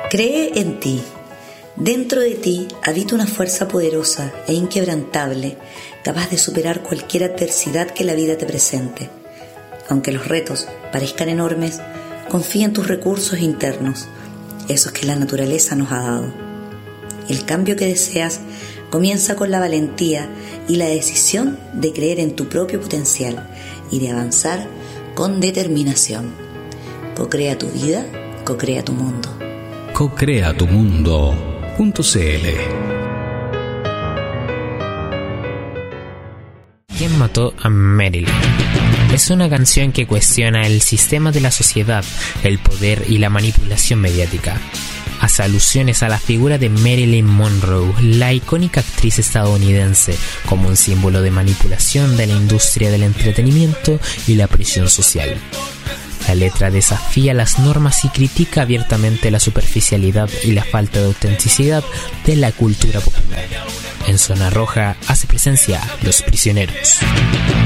Cree en ti. Dentro de ti habita una fuerza poderosa e inquebrantable, capaz de superar cualquier adversidad que la vida te presente. Aunque los retos parezcan enormes, confía en tus recursos internos, esos que la naturaleza nos ha dado. El cambio que deseas comienza con la valentía y la decisión de creer en tu propio potencial y de avanzar con determinación. Co-crea tu vida, co-crea tu mundo. Cocreatumundo.cl. ¿Quién mató a Marilyn? Es una canción que cuestiona el sistema de la sociedad, el poder y la manipulación mediática. Hace alusiones a la figura de Marilyn Monroe, la icónica actriz estadounidense, como un símbolo de manipulación de la industria del entretenimiento y la presión social. La letra desafía las normas y critica abiertamente la superficialidad y la falta de autenticidad de la cultura popular. En Zona Roja hace presencia Los Prisioneros.